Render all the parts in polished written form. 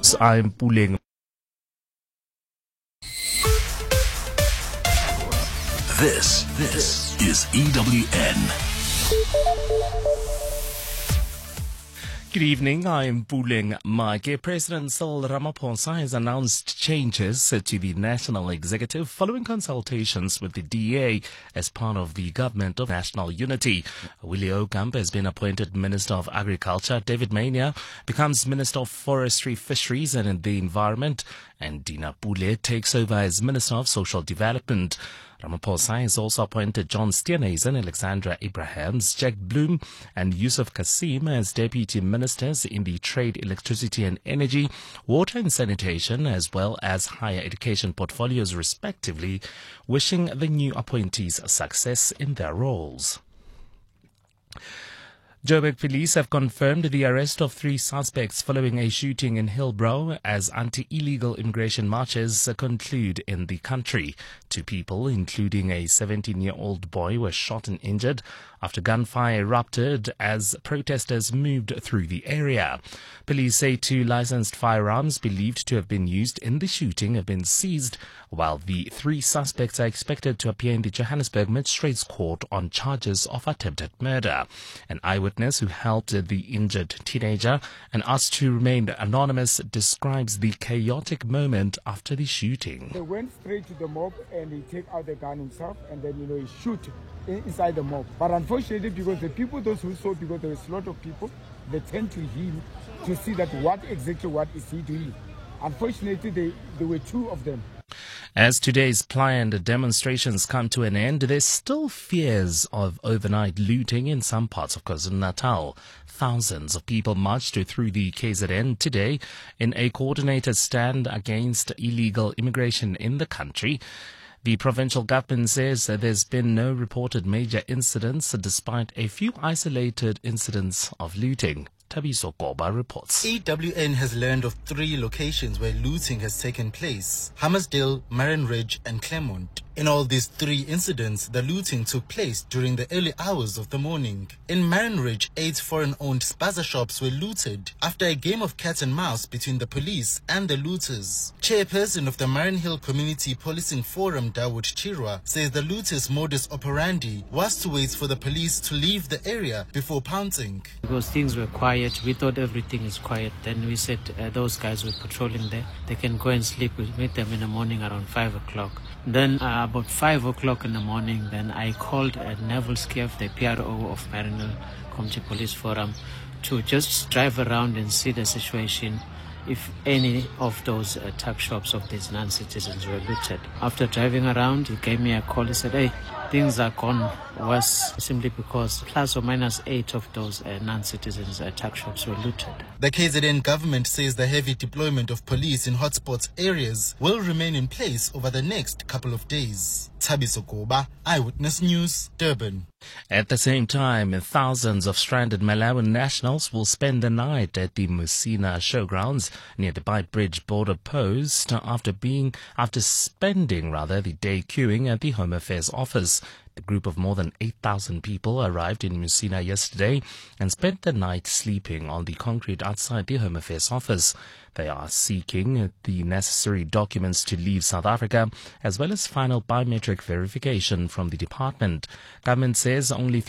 I'm Puleng. This is EWN. Good evening, I'm Puleng Make. President Cyril Ramaphosa has announced changes to the National Executive following consultations with the DA as part of the Government of National Unity. Willie Okamp has been appointed Minister of Agriculture. David Mania becomes Minister of Forestry, Fisheries and the Environment. And Dina Pule takes over as Minister of Social Development. Ramaphosa has also appointed John Steenhuisen, Alexandra Abrahams, Jack Bloom and Yusuf Kasim as Deputy Ministers in the Trade, Electricity and Energy, Water and Sanitation, as well as Higher Education portfolios respectively, wishing the new appointees success in their roles. Joburg police have confirmed the arrest of 3 suspects following a shooting in Hillbrow as anti-illegal immigration marches conclude in the country. 2 people, including a 17-year-old boy, were shot and injured after gunfire erupted as protesters moved through the area. Police say 2 licensed firearms believed to have been used in the shooting have been seized, while the 3 suspects are expected to appear in the Johannesburg Magistrates Court on charges of attempted murder. An eyewitness who helped the injured teenager and asked to remain anonymous describes the chaotic moment after the shooting. They went straight to the mob and he take out the gun himself and then, he shoot inside the mob. But unfortunately, because the people, those who saw, because there was a lot of people, they tend to him to see that what is he doing. Unfortunately, there were 2 of them. As today's planned demonstrations come to an end, there's still fears of overnight looting in some parts of KwaZulu-Natal. Thousands of people marched through the KZN today in a coordinated stand against illegal immigration in the country. The provincial government says that there's been no reported major incidents despite a few isolated incidents of looting. Tabiso Koba reports. EWN has learned of 3 locations where looting has taken place: Hammersdale, Marion Ridge and Claremont. In all these 3 incidents, the looting took place during the early hours of the morning. In Marion Ridge, 8 foreign-owned spaza shops were looted after a game of cat and mouse between the police and the looters. Chairperson of the Marion Hill Community Policing Forum, Dawood Chirwa, says the looters' modus operandi was to wait for the police to leave the area before pouncing. Because things were quiet, we thought everything is quiet. Then we said those guys were patrolling there. They can go and sleep. We meet them in the morning around 5 o'clock. Then about 5 o'clock in the morning, then I called Neville Skiff, the PRO of Marion Hill Community Police Forum, to just drive around and see the situation if any of those tuck shops of these non-citizens were looted. After driving around, he gave me a call. He said, hey, things are gone worse simply because plus or minus 8 of those non-citizens tuck shops were looted. The KZN government says the heavy deployment of police in hotspot areas will remain in place over the next couple of days. Tabiso Koba, Eyewitness News, Durban. At the same time, thousands of stranded Malawian nationals will spend the night at the Musina Showgrounds near the Beitbridge border post after spending the day queuing at the Home Affairs office. The group of more than 8,000 people arrived in Musina yesterday and spent the night sleeping on the concrete outside the Home Affairs office. They are seeking the necessary documents to leave South Africa, as well as final biometric verification from the department. Government says only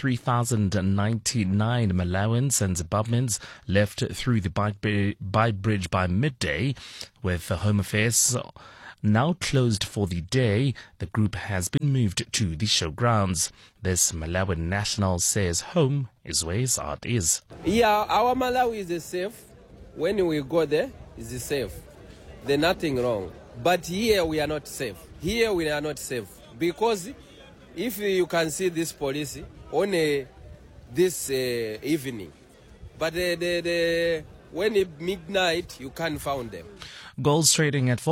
3,099 Malawians and Zimbabweans left through the Beitbridge by midday, with the Home Affairs now closed for the day. The group has been moved to the showgrounds. This Malawian national says home is where his heart is. Yeah, our Malawi is safe. When we go there, it's safe. There's nothing wrong. But here we are not safe. Here we are not safe. Because if you can see this police only this evening, but when it's midnight, you can't find them. Gold's trading at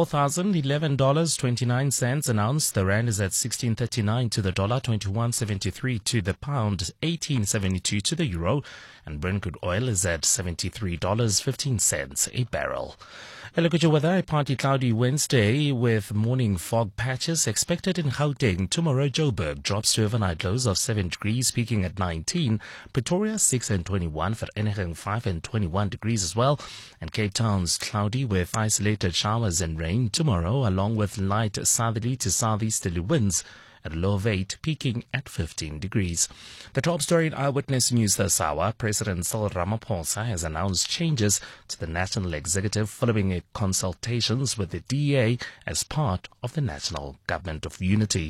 $4,011.29 an ounce. The rand is at 16.39 to the dollar, 21.73 to the pound, 18.72 to the euro, and Brent crude oil is at $73.15 a barrel. A look at your weather. A partly cloudy Wednesday with morning fog patches expected in Gauteng. Tomorrow, Joburg drops to overnight lows of 7 degrees, peaking at 19. Pretoria 6 and 21. Vereeniging 5 and 21 degrees as well. And Cape Town's cloudy with isolated showers and rain tomorrow, along with light southerly to southeasterly winds at a low of 8, peaking at 15 degrees. The top story in Eyewitness News this hour, President Cyril Ramaphosa has announced changes to the National Executive following consultations with the DA as part of the National Government of Unity.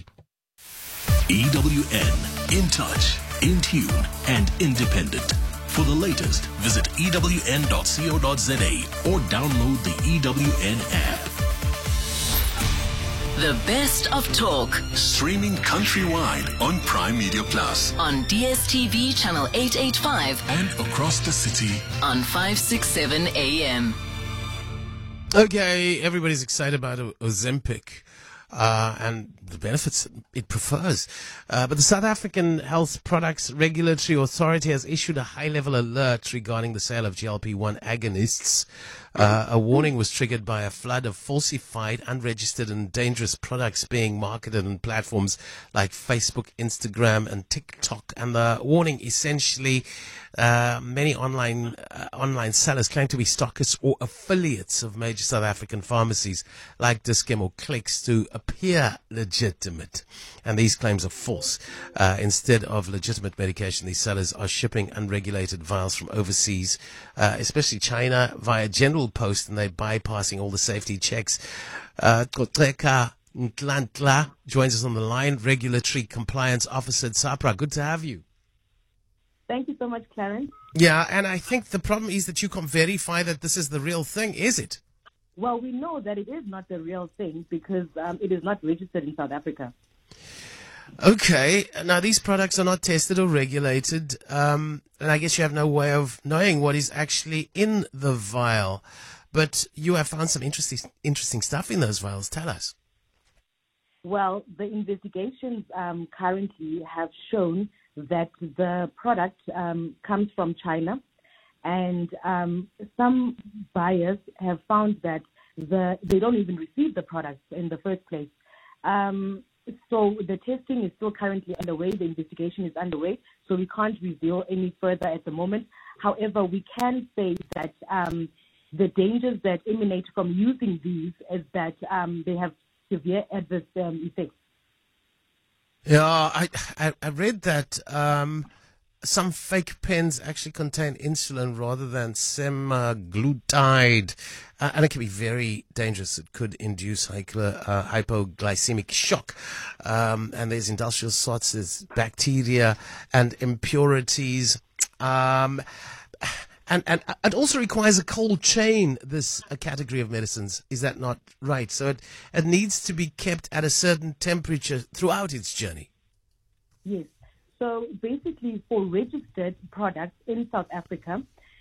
EWN, in touch, in tune, and independent. For the latest, visit ewn.co.za or download the EWN app. The best of talk. Streaming countrywide on Prime Media Plus. On DSTV channel 885. And across the city on 567 AM. Okay, everybody's excited about Ozempic and the benefits it prefers. But the South African Health Products Regulatory Authority has issued a high-level alert regarding the sale of GLP-1 agonists. A warning was triggered by a flood of falsified, unregistered and dangerous products being marketed on platforms like Facebook, Instagram and TikTok. And the warning essentially, many online sellers claim to be stockists or affiliates of major South African pharmacies like Dis-Chem or Clicks to appear legitimate. And these claims are false. Instead of legitimate medication, these sellers are shipping unregulated vials from overseas, especially China, via General Post, and they're bypassing all the safety checks. Kotreka Ntlantla joins us on the line, Regulatory Compliance Officer at SAHPRA. Good to have you. Thank you so much, Clarence. Yeah, and I think the problem is that you can't verify that this is the real thing, is it? Well, we know that it is not the real thing because it is not registered in South Africa. Okay, now these products are not tested or regulated, and I guess you have no way of knowing what is actually in the vial. But you have found some interesting stuff in those vials. Tell us. Well, the investigations currently have shown that the product comes from China, and some buyers have found that they don't even receive the products in the first place. So the testing is still currently underway. The investigation is underway, so we can't reveal any further at the moment. However, we can say that the dangers that emanate from using these is that they have severe adverse effects. Yeah, I read that some fake pens actually contain insulin rather than semaglutide, and it can be very dangerous. It could induce hypoglycemic shock, and there's industrial salts, there's bacteria and impurities, and it also requires a cold chain, this category of medicines. Is that not right? So it needs to be kept at a certain temperature throughout its journey. Yes. So basically, for registered products in South Africa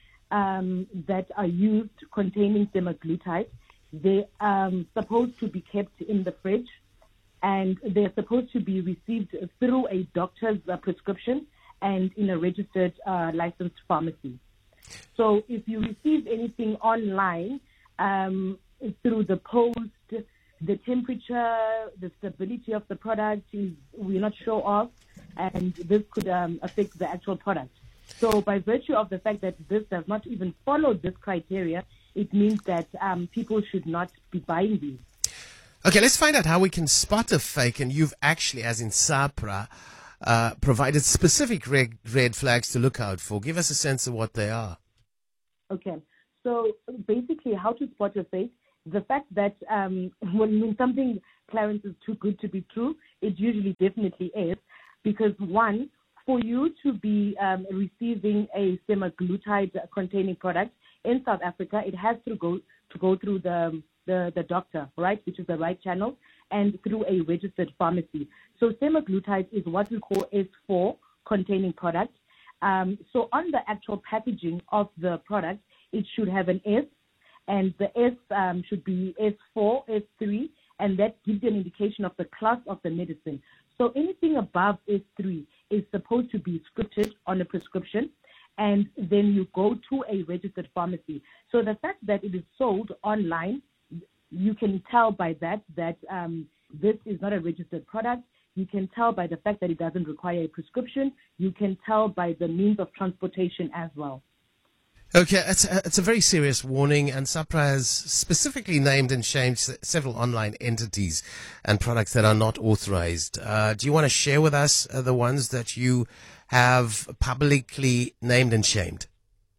that are used containing semaglutide, they are supposed to be kept in the fridge, and they're supposed to be received through a doctor's prescription and in a registered licensed pharmacy. So if you receive anything online through the post, the temperature, the stability of the product we're not sure of, and this could affect the actual product. So by virtue of the fact that this does not even follow this criteria, it means that people should not be buying these. Okay, let's find out how we can spot a fake, and you've actually, as in SAHPRA, provided specific red flags to look out for. Give us a sense of what they are. Okay, so basically how to spot a fake, the fact that when something, Clarence, is too good to be true, it usually definitely is, because one, for you to be receiving a semaglutide-containing product in South Africa, it has to go through the doctor, right, which is the right channel, and through a registered pharmacy. So semaglutide is what we call S4 containing product. So on the actual packaging of the product, it should have an S, and the S should be S4, S3, and that gives you an indication of the class of the medicine. So anything above S3 is supposed to be scripted on a prescription, and then you go to a registered pharmacy. So the fact that it is sold online, you can tell by that this is not a registered product. You can tell by the fact that it doesn't require a prescription. You can tell by the means of transportation as well. Okay, it's a very serious warning, and SAHPRA has specifically named and shamed several online entities and products that are not authorized. Do you want to share with us the ones that you have publicly named and shamed?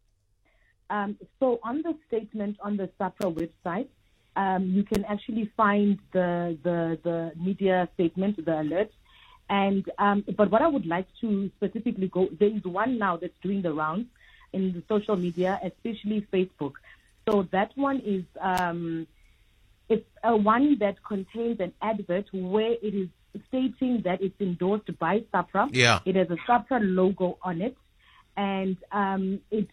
So on the statement on the SAHPRA website, you can actually find the media statement, the alert. And but what I would like to specifically there is one now that's doing the rounds in the social media, especially Facebook. So that one is it's a one that contains an advert where it is stating that it's endorsed by SAHPRA. Yeah. It has a SAHPRA logo on it, and it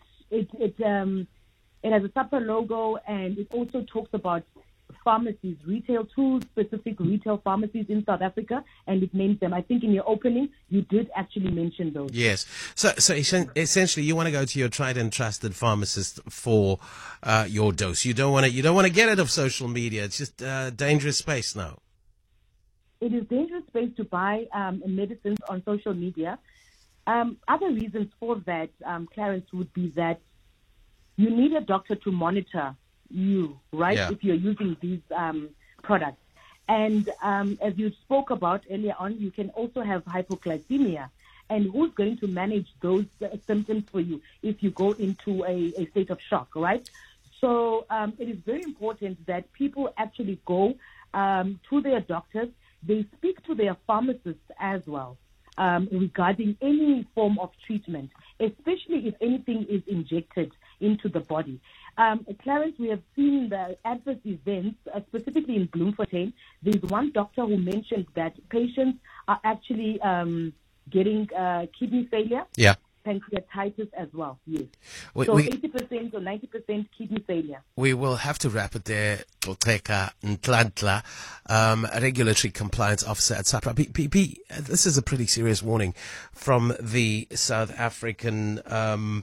has a SAHPRA logo, and it also talks about pharmacies, specific retail pharmacies in South Africa, and it names them. I think in your opening, you did actually mention those. Yes. So essentially, you want to go to your tried and trusted pharmacist for your dose. You don't want to get it off social media. It's just a dangerous space now. It is dangerous space to buy medicines on social media. Other reasons for that, Clarence, would be that you need a doctor to monitor you, right? Yeah. If you're using these products. And as you spoke about earlier on, you can also have hypoglycemia. And who's going to manage those symptoms for you if you go into a state of shock, right? So it is very important that people actually go to their doctors. They speak to their pharmacists as well regarding any form of treatment, especially if anything is injected into the body. Clarence, we have seen the adverse events, specifically in Bloemfontein. There's one doctor who mentioned that patients are actually getting kidney failure, pancreatitis as well, yes. So 80% or 90% kidney failure. We will have to wrap it there. Toteka Ntlantla, Regulatory Compliance Officer at SAHPRA. This is a pretty serious warning from the South African, from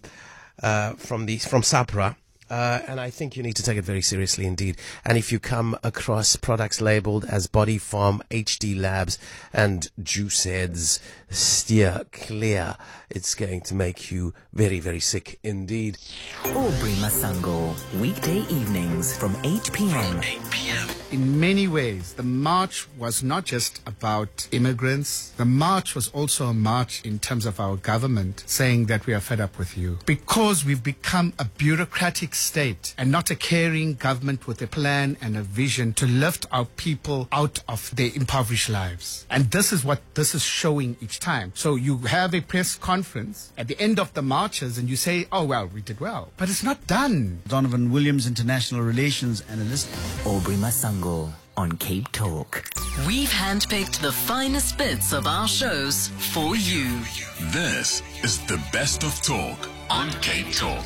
SAHPRA. And I think you need to take it very seriously indeed. And if you come across products labeled as Body Farm, HD Labs, and Juice Heads, steer clear. It's going to make you very, very sick indeed. Aubrey Masango, weekday evenings from 8 p.m. In many ways, the march was not just about immigrants. The march was also a march in terms of our government saying that we are fed up with you. Because we've become a bureaucratic state and not a caring government with a plan and a vision to lift our people out of their impoverished lives. And this is what this is showing each time. So you have a press conference at the end of the marches and you say, oh, well, we did well. But it's not done. Donovan Williams, international relations analyst. Aubrey Masango on Cape Talk. We've handpicked the finest bits of our shows for you. This is the best of talk on Cape Talk.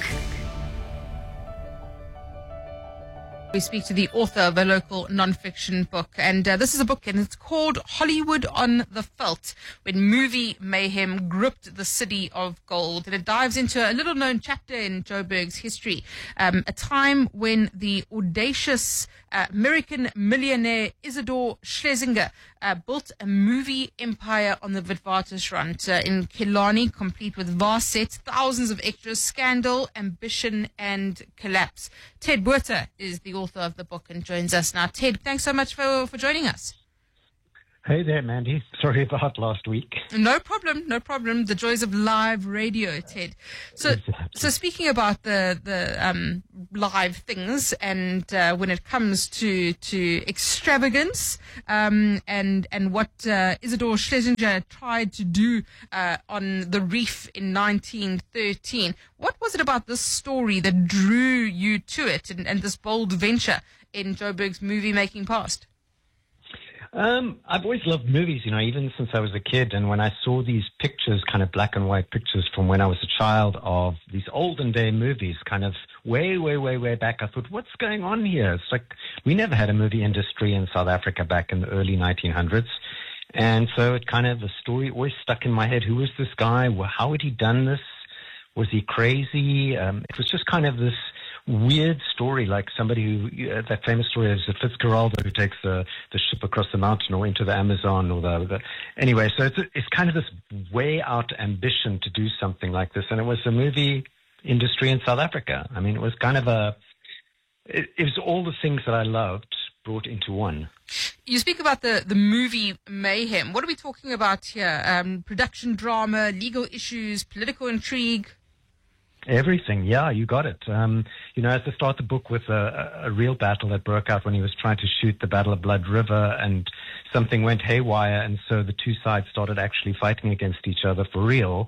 We speak to the author of a local non-fiction book, and this is a book, and it's called Hollywood on the Veldt, when movie mayhem gripped the city of gold. And it dives into a little-known chapter in Joburg's history, a time when the audacious American millionaire Isidore Schlesinger built a movie empire on the Witwatersrand in Killarney, complete with vast sets, thousands of extras, scandal, ambition, and collapse. Ted Botha is the author of the book and joins us now. Ted, thanks so much for joining us. Hey there, Mandy. Sorry about last week. No problem, no problem. The joys of live radio, Ted. So speaking about the live things, and when it comes to extravagance, and what Isidore Schlesinger tried to do on the reef in 1913, what was it about this story that drew you to it and this bold venture in Joburg's movie-making past? I've always loved movies, even since I was a kid. And when I saw these pictures, kind of black and white pictures from when I was a child of these olden day movies, kind of way, way, way, way back, I thought, what's going on here? It's like we never had a movie industry in South Africa back in the early 1900s. And so it kind of, the story always stuck in my head. Who was this guy? How had he done this? Was he crazy? It was just kind of this weird story, like somebody who, that famous story is Fitzgerald who takes the ship across the mountain or into the Amazon or anyway, so it's kind of this way out ambition to do something like this. And it was the movie industry in South Africa. I mean, it was kind of it was all the things that I loved brought into one. You speak about the movie mayhem. What are we talking about here? Production drama, legal issues, political intrigue? Everything, yeah, you got it. As I start the book with a real battle that broke out when he was trying to shoot the Battle of Blood River, and something went haywire, and so the two sides started actually fighting against each other for real.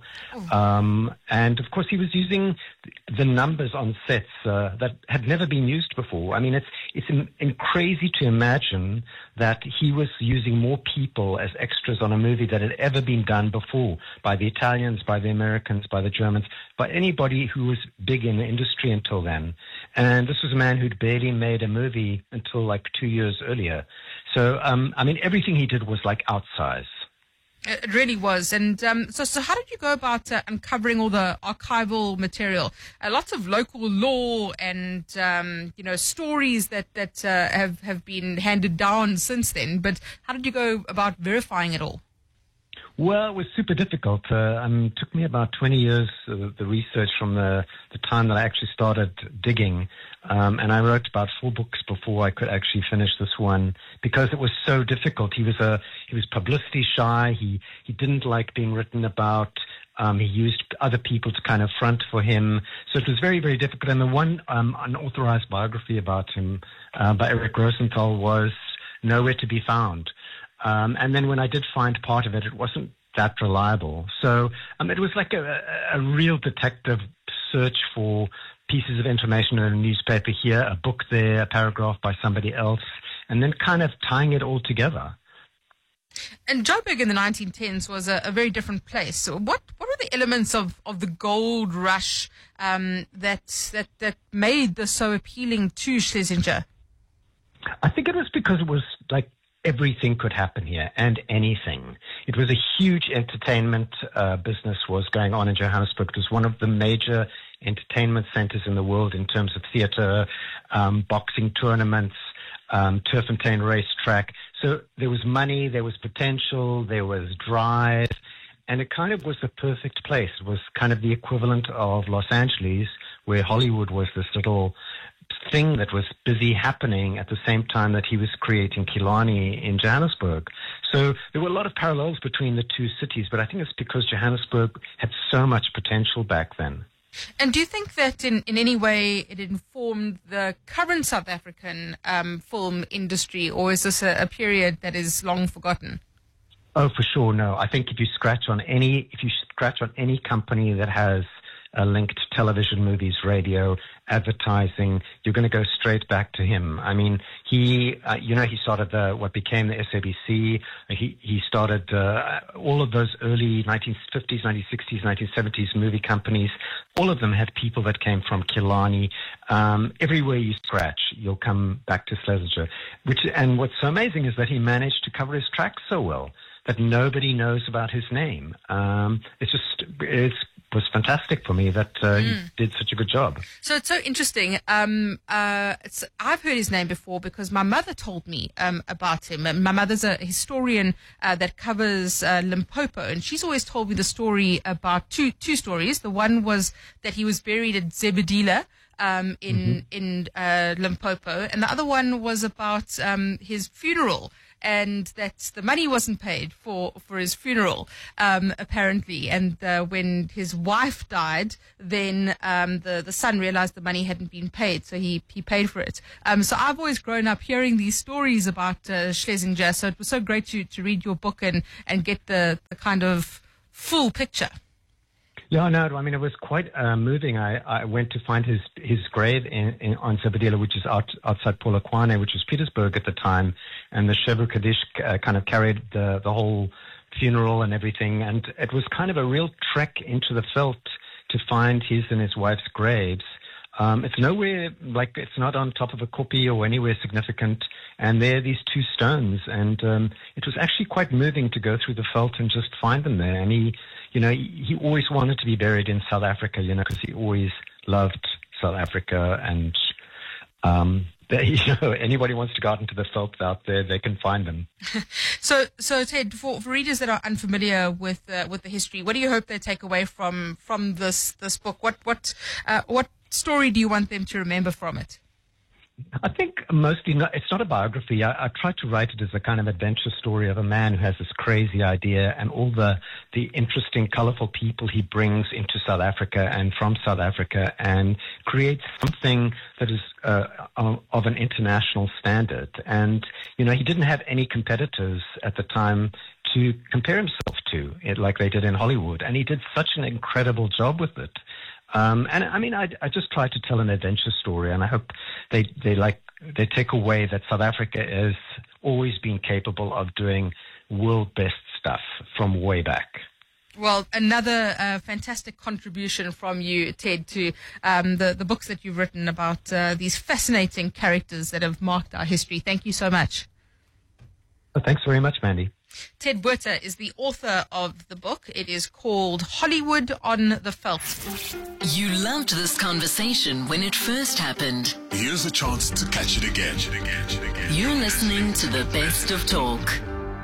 And of course, he was using the numbers on sets that had never been used before. I mean, it's crazy to imagine that he was using more people as extras on a movie that had ever been done before by the Italians, by the Americans, by the Germans, by anybody who was big in the industry until then. And this was a man who'd barely made a movie until like 2 years earlier. So, I mean, everything he did was like outsized. It really was. And so how did you go about uncovering all the archival material? Lots of local law and, stories that have been handed down since then. But how did you go about verifying it all? Well, it was super difficult. It took me about 20 years, the research from the time that I actually started digging. And I wrote about 4 books before I could actually finish this one because it was so difficult. He was publicity shy. He didn't like being written about. He used other people to kind of front for him. So it was very, very difficult. And the one unauthorized biography about him by Eric Rosenthal was nowhere to be found. And then when I did find part of it, it wasn't that reliable. So it was like a real detective search for pieces of information in a newspaper here, a book there, a paragraph by somebody else, and then kind of tying it all together. And Joburg in the 1910s was a very different place. So what were the elements of the gold rush that made this so appealing to Schlesinger? I think it was because it was like everything could happen here and anything. It was a huge entertainment business was going on in Johannesburg. It was one of the major entertainment centers in the world in terms of theater, boxing tournaments, Turffontein racetrack. So there was money, there was potential, there was drive, and it kind of was the perfect place. It was kind of the equivalent of Los Angeles, where Hollywood was this little thing that was busy happening at the same time that he was creating Killarney in Johannesburg. So there were a lot of parallels between the two cities, but I think it's because Johannesburg had so much potential back then. And do you think that in any way it informed the current South African film industry, or is this a period that is long forgotten? Oh, for sure, no. I think if you scratch on any company that has a link to television, movies, radio, advertising, you're going to go straight back to him. I mean, he started what became the SABC. He started all of those early 1950s, 1960s, 1970s movie companies. All of them had people that came from Killarney. Everywhere you scratch, you'll come back to Schlesinger. And what's so amazing is that he managed to cover his tracks so well that nobody knows about his name. It was fantastic for me that he did such a good job. So it's so interesting. I've heard his name before because my mother told me about him. My mother's a historian that covers Limpopo, and she's always told me the story about two stories. The one was that he was buried at Zebedela in Limpopo, and the other one was about his funeral, and that the money wasn't paid for his funeral, apparently. And when his wife died, then the son realized the money hadn't been paid, so he paid for it. So I've always grown up hearing these stories about Schlesinger, so it was so great to read your book and get the kind of full picture. Yeah, no, I mean, it was quite moving. I went to find his grave on Zebedela, which is outside Polokwane, which was Petersburg at the time, and the Chevre Kaddish kind of carried the whole funeral and everything, and it was kind of a real trek into the veld to find his and his wife's graves. It's nowhere, like it's not on top of a kopje or anywhere significant. And there are these two stones. And it was actually quite moving to go through the veld and just find them there. And he always wanted to be buried in South Africa, because he always loved South Africa. And anybody wants to go out into the veld out there, they can find them. So Ted, for readers that are unfamiliar with the history, what do you hope they take away from this book? What story do you want them to remember from it? I think mostly it's not a biography. I tried to write it as a kind of adventure story of a man who has this crazy idea and all the interesting, colorful people he brings into South Africa and from South Africa and creates something that is of an international standard. And, he didn't have any competitors at the time to compare himself to, like they did in Hollywood. And he did such an incredible job with it. I just try to tell an adventure story, and I hope they take away that South Africa has always been capable of doing world best stuff from way back. Well, another fantastic contribution from you, Ted, to the books that you've written about these fascinating characters that have marked our history. Thank you so much. Well, thanks very much, Mandy. Ted Botha is the author of the book. It is called Hollywood on the Veld. You loved this conversation when it first happened. Here's a chance to catch it again. You're listening to the best of talk.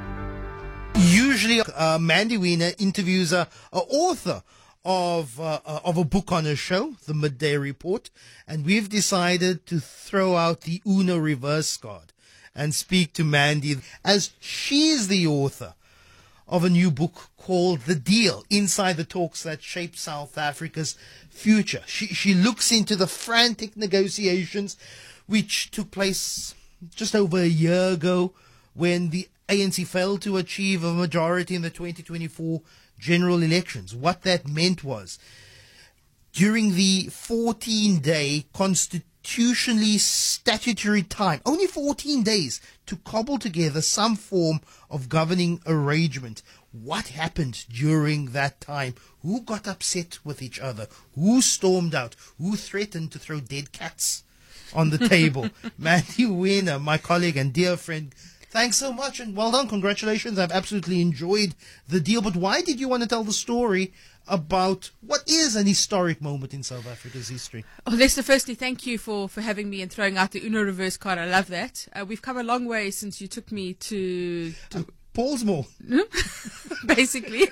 Usually, Mandy Wiener interviews a author of a book on her show, The Midday Report, and we've decided to throw out the Uno reverse card and speak to Mandy, as she's the author of a new book called The Deal, Inside the Talks That Shape South Africa's Future. She looks into the frantic negotiations which took place just over a year ago when the ANC failed to achieve a majority in the 2024 general elections. What that meant was, during the 14-day constitutionally statutory time, only 14 days, to cobble together some form of governing arrangement. What happened during that time? Who got upset with each other? Who stormed out? Who threatened to throw dead cats on the table? Mandy Wiener, my colleague and dear friend, thanks so much and well done. Congratulations. I've absolutely enjoyed The Deal. But why did you want to tell the story about what is an historic moment in South Africa's history? Oh, Lester, firstly, thank you for having me and throwing out the Uno reverse card. I love that. We've come a long way since you took me to Paulsmore. Basically.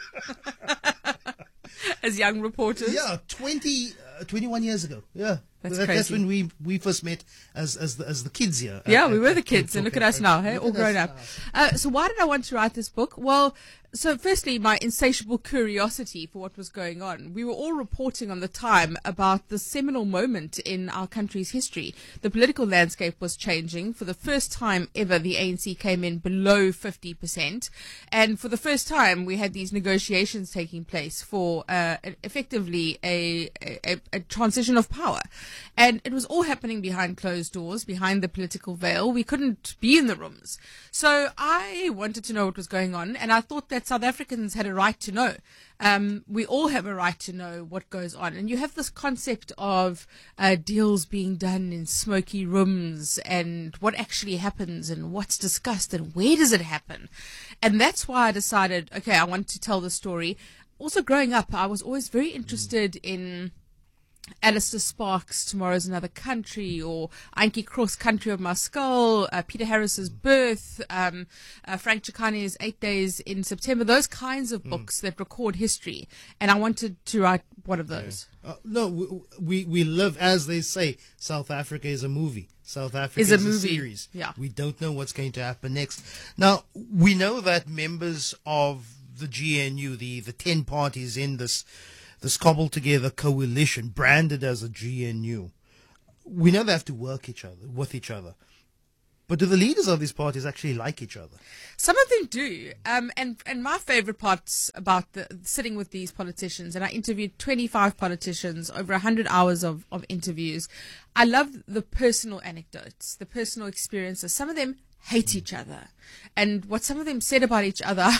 As young reporters. Yeah, 21 years ago. Yeah. That's when we first met as the kids here. Yeah, we were the kids, and look at us now, hey, all grown up. So why did I want to write this book? Well, so firstly, my insatiable curiosity for what was going on. We were all reporting on the time about the seminal moment in our country's history. The political landscape was changing. For the first time ever, the ANC came in below 50%. And for the first time, we had these negotiations taking place for effectively a transition of power. And it was all happening behind closed doors, behind the political veil. We couldn't be in the rooms. So I wanted to know what was going on, and I thought that South Africans had a right to know. We all have a right to know what goes on. And you have this concept of deals being done in smoky rooms and what actually happens and what's discussed and where does it happen. And that's why I decided, okay, I want to tell the story. Also, growing up, I was always very interested in Alistair Sparks' Tomorrow's Another Country, or Ankie Cross' Country of My Skull, Peter Harris's Birth, Frank Chikane's 8 Days in September, those kinds of books that record history. And I wanted to write one of those. No, we live, as they say, South Africa is a movie. South Africa is a series. Yeah. We don't know what's going to happen next. Now, we know that members of the GNU, the 10 parties in this cobbled together coalition, branded as a GNU, we know they have to work with each other. But do the leaders of these parties actually like each other? Some of them do. And my favorite parts about sitting with these politicians, and I interviewed 25 politicians, over 100 hours of interviews. I love the personal anecdotes, the personal experiences. Some of them hate each other. And what some of them said about each other,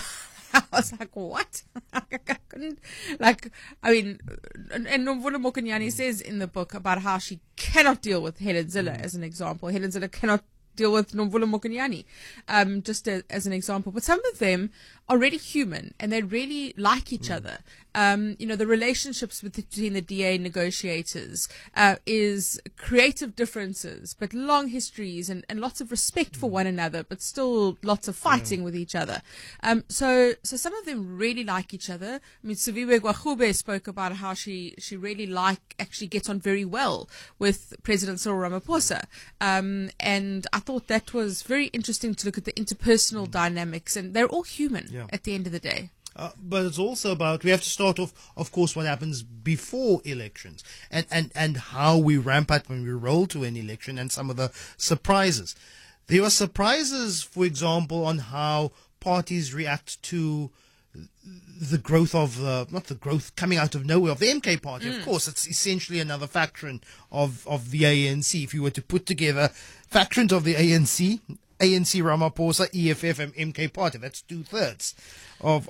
I was like, what? I couldn't, like, I mean, and Nomvula Mokonyane says in the book about how she cannot deal with Helen Zille as an example. Helen Zille cannot deal with Nomvula Mokonyane, just as an example. But some of them are really human and they really like each other. The relationships between the DA negotiators is creative differences, but long histories and lots of respect for one another, but still lots of fighting with each other. So some of them really like each other. I mean, Siviwe Gwachube spoke about how she really actually gets on very well with President Cyril Ramaphosa. And I thought that was very interesting to look at the interpersonal dynamics, and they're all human at the end of the day. But it's also about, we have to start off, of course, what happens before elections and how we ramp up when we roll to an election and some of the surprises. There were surprises, for example, on how parties react to the growth of, not the growth coming out of nowhere of the MK party. Of course, it's essentially another faction of the ANC. If you were to put together factions of the ANC, Ramaphosa, EFF, and MK party, that's 2/3 of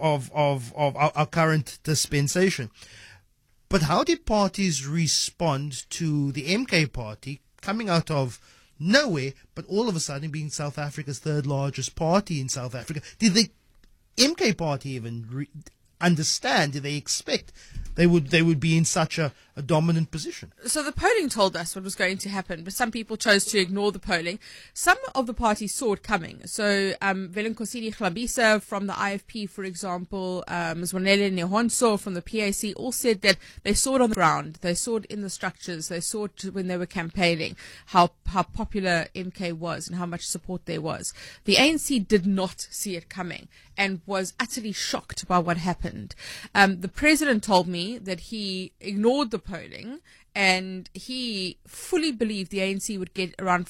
our current dispensation. But how did parties respond to the MK party coming out of nowhere, but all of a sudden being South Africa's third largest party in South Africa? Did the MK party even understand? Did they expect they would be in such a dominant position? So the polling told us what was going to happen, but some people chose to ignore the polling. Some of the parties saw it coming. So Velenkosini Hlabisa from the IFP, for example, Zwanele Nehonso from the PAC, all said that they saw it on the ground, they saw it in the structures, they saw it when they were campaigning, how popular MK was and how much support there was. The ANC did not see it coming and was utterly shocked by what happened. The president told me that he ignored the polling and he fully believed the ANC would get around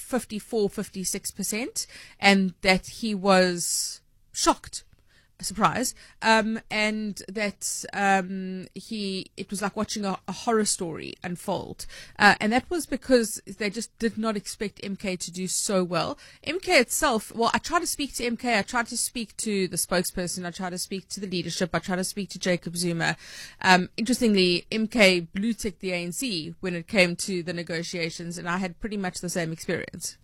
54-56%, and that he was shocked, surprise, and that it was like watching a horror story unfold, and that was because they just did not expect MK to do so well. MK itself, well, I tried to speak to MK, I tried to speak to the spokesperson, I tried to speak to the leadership, I tried to speak to Jacob Zuma. Interestingly, MK blue-ticked the ANC when it came to the negotiations, and I had pretty much the same experience.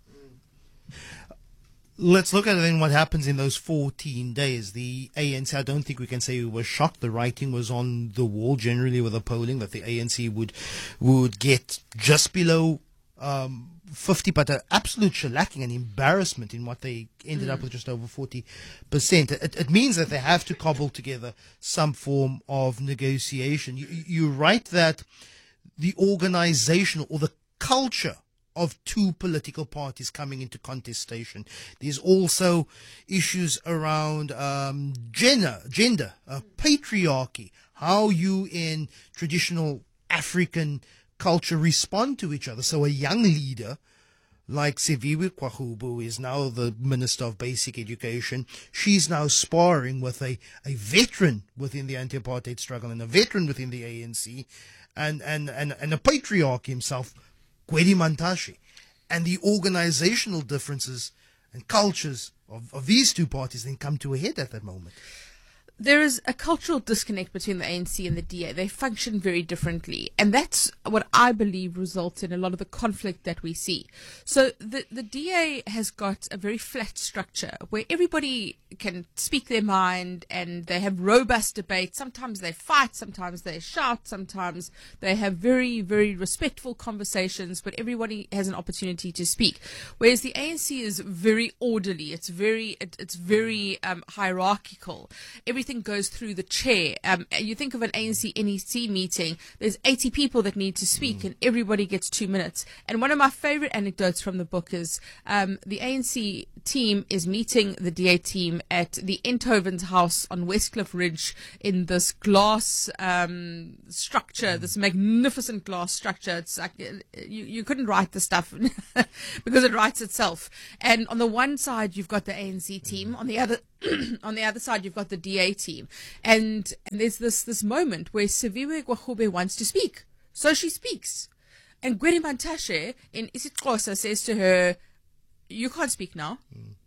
Let's look at it then what happens in those 14 days. The ANC, I don't think we can say we were shocked. The writing was on the wall generally with the polling that the ANC would get just below 50, but an absolute shellacking and embarrassment in what they ended up with, just over 40%. It means that they have to cobble together some form of negotiation. You write that the organization or the culture of two political parties coming into contestation. There's also issues around gender, patriarchy, how you in traditional African culture respond to each other. So a young leader like Siviwe Gwachube, who is now the Minister of Basic Education, she's now sparring with a veteran within the anti-apartheid struggle and a veteran within the ANC and a patriarch himself, Gwedi Mantashe. And the organizational differences and cultures of these two parties then come to a head at that moment. There is a cultural disconnect between the ANC and the DA. They function very differently. And that's what I believe results in a lot of the conflict that we see. So the DA has got a very flat structure where everybody can speak their mind and they have robust debate. Sometimes they fight, sometimes they shout, sometimes they have very, very respectful conversations, but everybody has an opportunity to speak. Whereas the ANC is very orderly. It's very hierarchical. Everything goes through the chair. You think of an ANC NEC meeting, there's 80 people that need to speak and everybody gets 2 minutes. And one of my favorite anecdotes from the book is the ANC team is meeting the DA team at the Enthoven's house on Westcliff Ridge in this glass structure, this magnificent glass structure. It's like you couldn't write the stuff because it writes itself. And on the one side you've got the ANC team, on the other on the other side you've got the DA team, and there's this moment where Siviwe Gwachube wants to speak, so she speaks, and Gwedi Mantashe in isiXhosa says to her, "You can't speak now.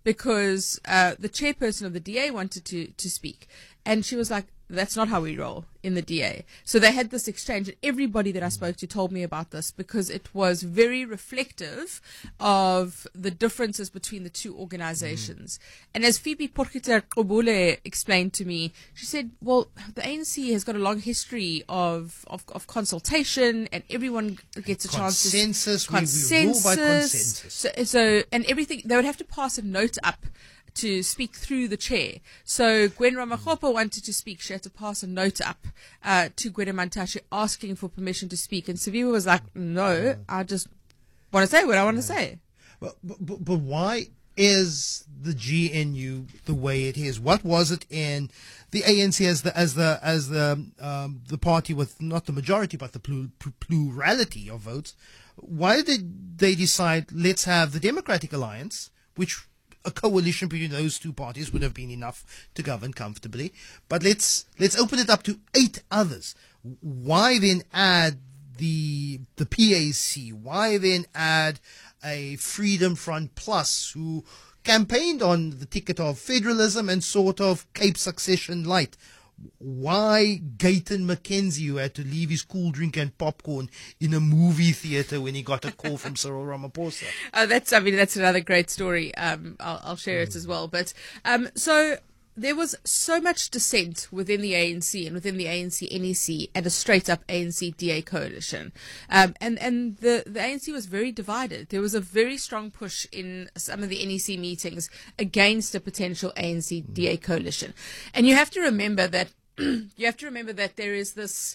because the chairperson of the DA wanted to speak. And she was like, that's not how we roll in the DA. So they had this exchange, and everybody that I spoke to told me about this because it was very reflective of the differences between the two organizations. And as Phoebe Potgieter Qobule explained to me, she said, well, the ANC has got a long history of consultation, and everyone gets a chance to... We rule by consensus. So, and everything, they would have to pass a note up to speak through the chair. So Gwen Ramakgopa wanted to speak. She had to pass a note up to Gwen Mantashe asking for permission to speak. And Saviva was like, no, I just want to say what I want to say. But why is the GNU the way it is? What was it in the ANC as the party with not the majority but the plurality of votes? Why did they decide, let's have the Democratic Alliance, which a coalition between those two parties would have been enough to govern comfortably, but let's open it up to 8 others. Why then add the PAC? Why then add a Freedom Front Plus, who campaigned on the ticket of federalism and sort of Cape Succession light? Why Gayton McKenzie, who had to leave his cool drink and popcorn in a movie theater when he got a call from Cyril Ramaphosa? That's another great story. I'll share it as well. But so there was so much dissent within the ANC and within the ANC NEC and a straight up ANC DA coalition. And the ANC was very divided. There was a very strong push in some of the NEC meetings against a potential ANC DA coalition. And you have to remember that there is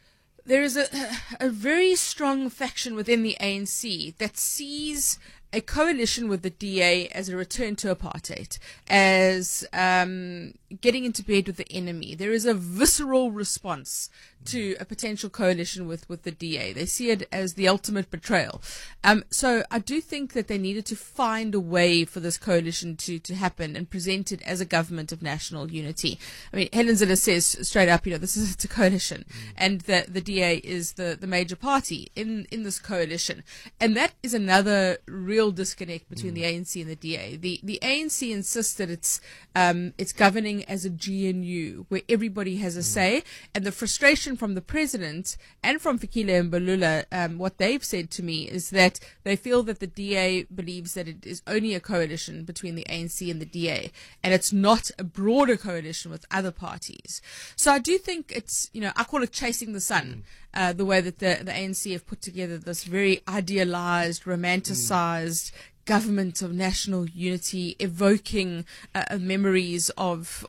a very strong faction within the ANC that sees a coalition with the DA as a return to apartheid, as getting into bed with the enemy. There is a visceral response to a potential coalition with the DA. They see it as the ultimate betrayal. So I do think that they needed to find a way for this coalition to happen and present it as a government of national unity. I mean, Helen Zille says straight up, it's a coalition, and that the DA is the major party in this coalition. And that is another real disconnect between the ANC and the DA. The ANC insists that it's governing as a GNU, where everybody has a say, and the frustration from the president and from Fikile Mbalula, what they've said to me is that they feel that the DA believes that it is only a coalition between the ANC and the DA, and it's not a broader coalition with other parties. So I do think it's, I call it chasing the sun, the way that the ANC have put together this very idealized, romanticized government of national unity, evoking memories of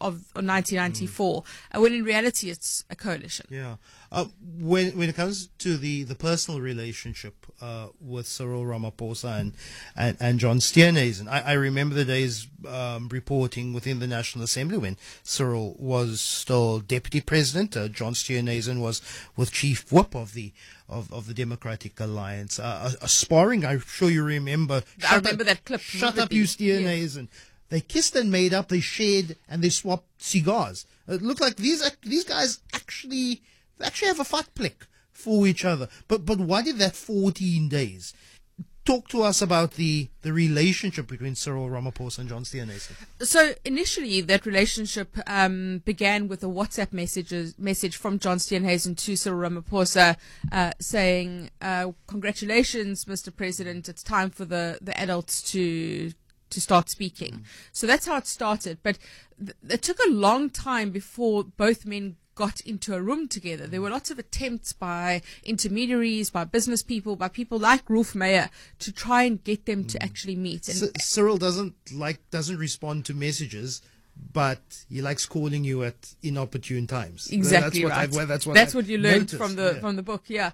1994, when in reality it's a coalition. Yeah. When it comes to the personal relationship with Cyril Ramaphosa and John Steenhuisen, I remember the days reporting within the National Assembly when Cyril was still deputy president. John Steenhuisen was chief whip of the Democratic Alliance. A sparring, I'm sure you remember. I remember that clip. Shut up, you Steenhuisen. Yeah. They kissed and made up. They shared and they swapped cigars. It looked like these guys actually have a fight plick for each other. But why did that 14 days? Talk to us about the relationship between Cyril Ramaphosa and John Steenhuisen. So initially, that relationship began with a WhatsApp message from John Steenhuisen to Cyril Ramaphosa saying, "Congratulations, Mr. President. It's time for the adults to start speaking." So that's how it started. But it took a long time before both men got into a room together. There were lots of attempts by intermediaries, by business people, by people like Rolf Meyer to try and get them to actually meet. And Cyril doesn't respond to messages, but he likes calling you at inopportune times. Exactly right. That's what you learned noticed. from the book. Yeah.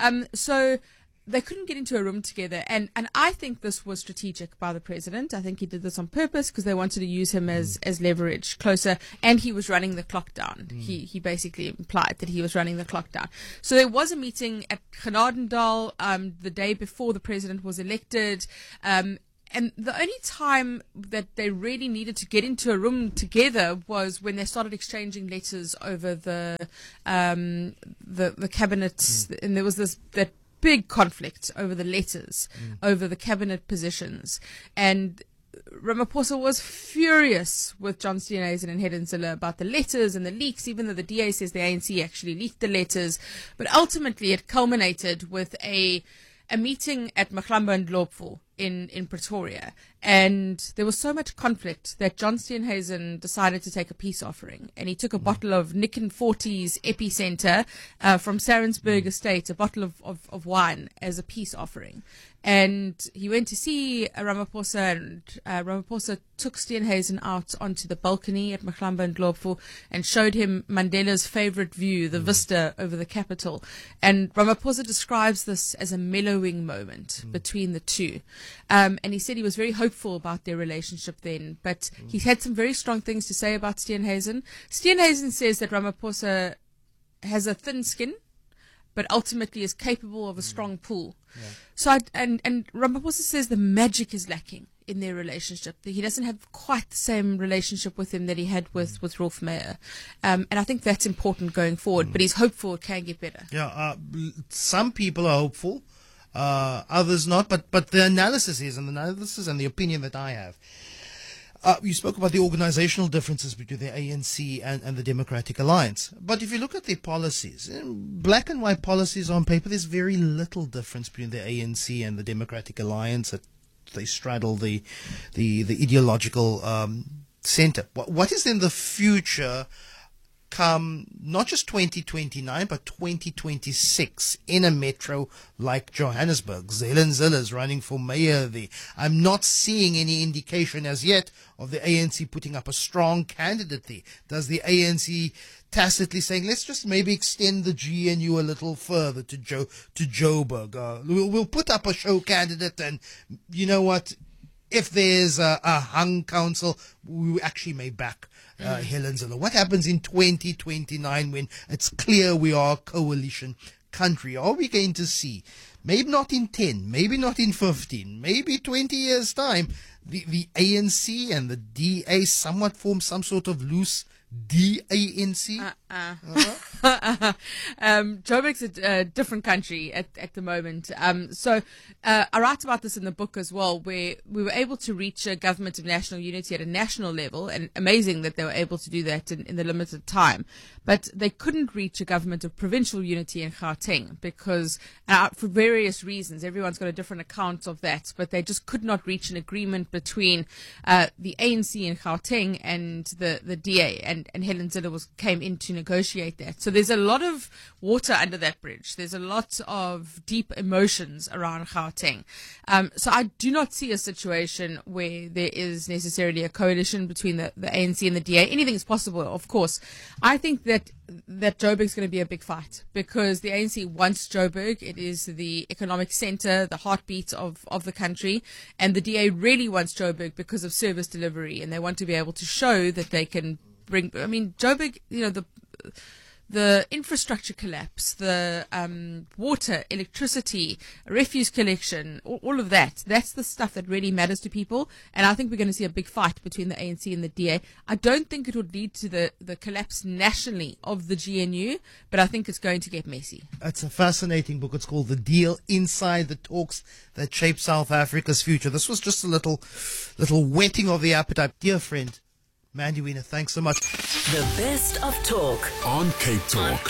So they couldn't get into a room together, and I think this was strategic by the president. I think he did this on purpose because they wanted to use him as leverage closer, and he was running the clock down. He basically implied that he was running the clock down. So there was a meeting at Genadendal the day before the president was elected, and the only time that they really needed to get into a room together was when they started exchanging letters over the cabinet, and there was that big conflict over the letters, over the cabinet positions. And Ramaphosa was furious with John Steenhuisen and Helen Zille about the letters and the leaks, even though the DA says the ANC actually leaked the letters. But ultimately, it culminated with a meeting at Makhlambo Ndlopfu in Pretoria. And there was so much conflict that John Steenhuisen decided to take a peace offering. And he took a bottle of Nick and Forty's Epicenter from Sarensburg Estate, a bottle of wine as a peace offering. And he went to see Ramaphosa, and Ramaphosa took Steenhuisen out onto the balcony at Makhlambo Ndlopfu and showed him Mandela's favorite view, the vista over the capital. And Ramaphosa describes this as a mellowing moment between the two. And he said he was very hopeful about their relationship then, but he had some very strong things to say about Steenhuisen. Steenhuisen says that Ramaphosa has a thin skin, but ultimately is capable of a strong pull. Yeah. So, and Ramaphosa says the magic is lacking in their relationship. He doesn't have quite the same relationship with him that he had with Rolf Meyer. And I think that's important going forward, but he's hopeful it can get better. Yeah, some people are hopeful, others not, but the analysis and the opinion that I have. You spoke about the organizational differences between the ANC and the Democratic Alliance. But if you look at their policies, black and white policies on paper, there's very little difference between the ANC and the Democratic Alliance. They straddle the ideological center. What is in the future come not just 2029 but 2026 in a metro like Johannesburg? Helen Zille is running for mayor there. I'm not seeing any indication as yet of the ANC putting up a strong candidate there. Does the ANC tacitly saying, let's just maybe extend the GNU a little further to Joburg? We'll put up a show candidate, and you know what? If there's a hung council, we actually may back Helen Zille. What happens in 2029 when it's clear we are a coalition country? Are we going to see, maybe not in 10, maybe not in 15, maybe 20 years' time, the ANC and the DA somewhat form some sort of loose DANC? Joburg's a different country at the moment. So I write about this in the book as well, where we were able to reach a government of national unity at a national level, and amazing that they were able to do that in the limited time. But they couldn't reach a government of provincial unity in Gauteng because, for various reasons, everyone's got a different account of that, but they just could not reach an agreement between the ANC in Gauteng and the DA, and Helen Zille came in to negotiate that. So there's a lot of water under that bridge. There's a lot of deep emotions around Gauteng. So I do not see a situation where there is necessarily a coalition between the ANC and the DA. Anything is possible, of course. I think that Joburg's going to be a big fight because the ANC wants Joburg. It is the economic center, the heartbeat of the country, and the DA really wants Joburg because of service delivery, and they want to be able to show that they can bring. I mean, Joburg, the infrastructure collapse, the water, electricity, refuse collection, all of that. That's the stuff that really matters to people. And I think we're going to see a big fight between the ANC and the DA. I don't think it would lead to the collapse nationally of the GNU, but I think it's going to get messy. It's a fascinating book. It's called The Deal: Inside the Talks That Shape South Africa's Future. This was just a little whetting of the appetite. Dear friend, Mandy Wiener, thanks so much. The best of talk on Cape Talk.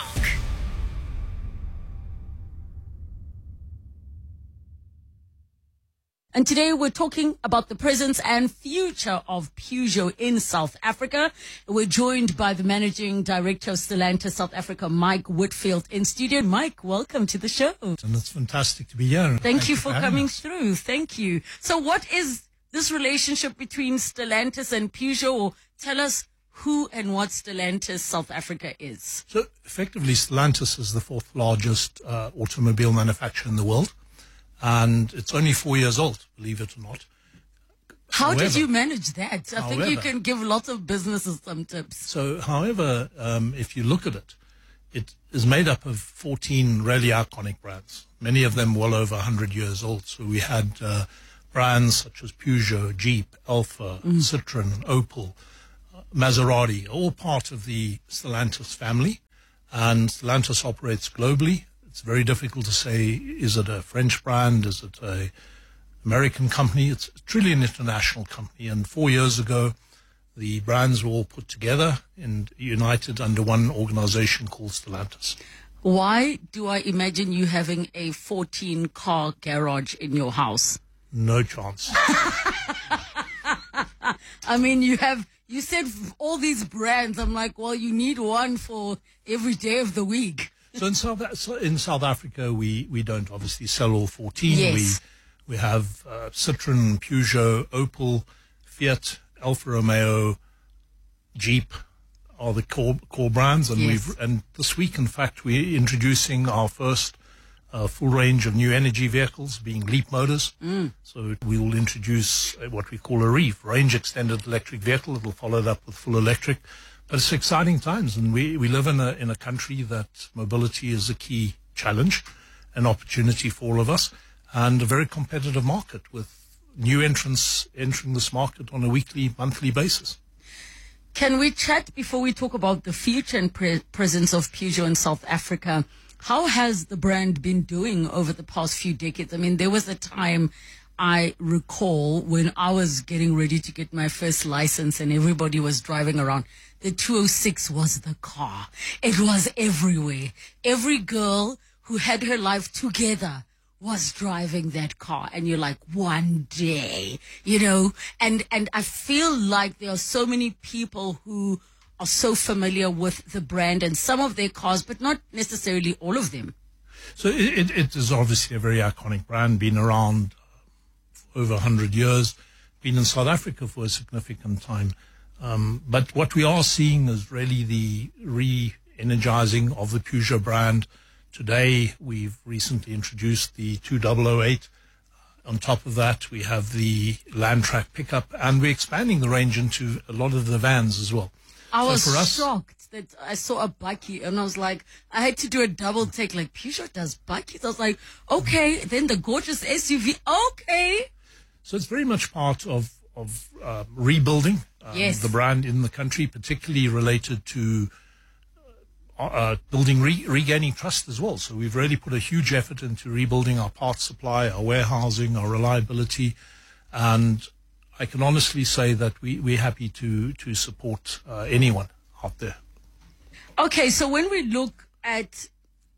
And today we're talking about the presence and future of Peugeot in South Africa. We're joined by the Managing Director of Stellantis South Africa, Mike Whitfield, in studio. Mike, welcome to the show. And it's fantastic to be here. Thank you for coming through. Thank you. So what is this relationship between Stellantis and Peugeot? Or tell us who and what Stellantis South Africa is. So effectively, Stellantis is the fourth largest automobile manufacturer in the world. And it's only 4 years old, believe it or not. How did you manage that? I think you can give lots of businesses some tips. So, however, if you look at it, it is made up of 14 really iconic brands, many of them well over 100 years old. So we had brands such as Peugeot, Jeep, Alfa, Citroën, Opel, Maserati, all part of the Stellantis family. And Stellantis operates globally. It's very difficult to say, is it a French brand? Is it a American company. It's truly an international company. And 4 years ago, the brands were all put together and united under one organization called Stellantis. Why do I imagine you having a 14-car garage in your house? No chance. I mean, you said all these brands. I'm like, well, you need one for every day of the week. So in South Africa, we don't obviously sell all 14. Yes. We have Citroen, Peugeot, Opel, Fiat, Alfa Romeo, Jeep are the core brands, and Yes. this week, in fact, we're introducing our first full range of new energy vehicles, being Leap Motors. So we will introduce what we call a REEF, range extended electric vehicle. It will follow it up with full electric. But it's exciting times, and we live in a country that mobility is a key challenge, an opportunity for all of us, and a very competitive market with new entrants entering this market on a weekly, monthly basis. Can we chat before we talk about the future and presence of Peugeot in South Africa? How has the brand been doing over the past few decades? I mean, there was a time I recall when I was getting ready to get my first license and everybody was driving around. The 206 was the car. It was everywhere. Every girl who had her life together was driving that car, and you're like, one day, and I feel like there are so many people who are so familiar with the brand and some of their cars, but not necessarily all of them. So it is obviously a very iconic brand, been around for over 100 years, been in South Africa for a significant time. But what we are seeing is really the re-energizing of the Peugeot brand. Today, we've recently introduced the 2008. On top of that, we have the Landtrack pickup, and we're expanding the range into a lot of the vans as well. I was shocked that I saw a bikie, and I was like, I had to do a double take, like, Peugeot does bikies? I was like, okay, then the gorgeous SUV, okay. So it's very much part of rebuilding the brand in the country, particularly related to building, regaining trust as well. So we've really put a huge effort into rebuilding our parts supply, our warehousing, our reliability, and I can honestly say that we're happy to support anyone out there. Okay, so when we look at,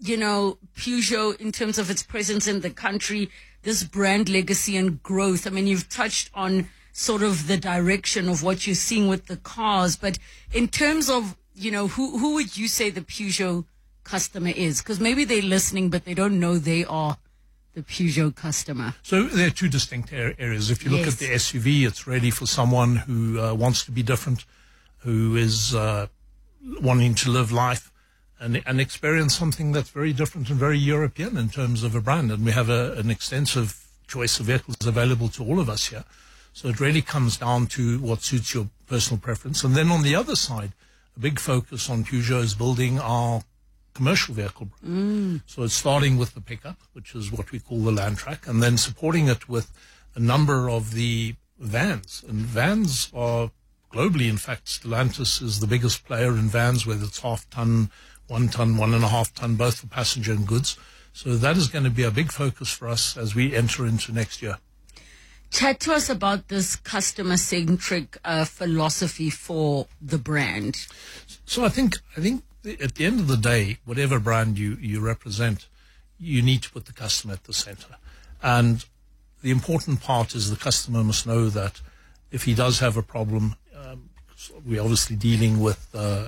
Peugeot in terms of its presence in the country, this brand legacy and growth, I mean, you've touched on sort of the direction of what you're seeing with the cars, but in terms of, who would you say the Peugeot customer is? Because maybe they're listening, but they don't know they are the Peugeot customer. So there are two distinct areas. If you look at the SUV, it's really for someone who wants to be different, who is wanting to live life and experience something that's very different and very European in terms of a brand. And we have an extensive choice of vehicles available to all of us here. So it really comes down to what suits your personal preference. And then on the other side, a big focus on Peugeot is building our commercial vehicle brand. So it's starting with the pickup, which is what we call the Landtrack, and then supporting it with a number of the vans. And vans are globally, in fact, Stellantis is the biggest player in vans, whether it's half-ton, 1 ton, 1.5 ton, both for passenger and goods. So that is going to be a big focus for us as we enter into next year. Chat to us about this customer-centric philosophy for the brand. So I think at the end of the day, whatever brand you represent, you need to put the customer at the center. And the important part is the customer must know that if he does have a problem, we're obviously dealing with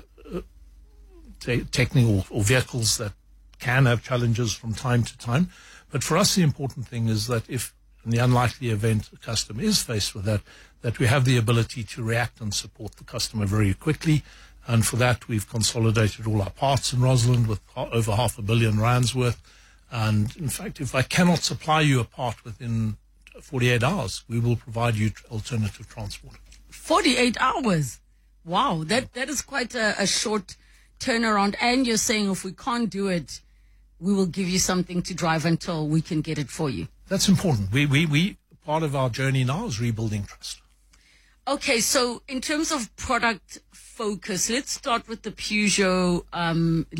technical or vehicles that can have challenges from time to time. But for us, the important thing is that if in the unlikely event a customer is faced with that we have the ability to react and support the customer very quickly. And for that, we've consolidated all our parts in Rosalind with over R500 million worth. And in fact, if I cannot supply you a part within 48 hours, we will provide you alternative transport. 48 hours? Wow, that is quite a short turnaround. And you're saying if we can't do it, we will give you something to drive until we can get it for you. That's important. We part of our journey now is rebuilding trust. Okay, so in terms of product focus, let's start with the Peugeot